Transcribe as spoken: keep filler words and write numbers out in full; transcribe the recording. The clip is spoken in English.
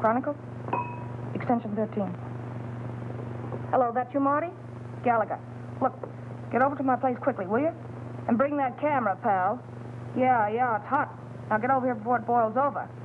Chronicle? Extension thirteen. Hello, that you, Marty? Gallagher. Look, get over to my place quickly, will you? And bring that camera, pal. Yeah, yeah, it's hot. Now get over here before it boils over.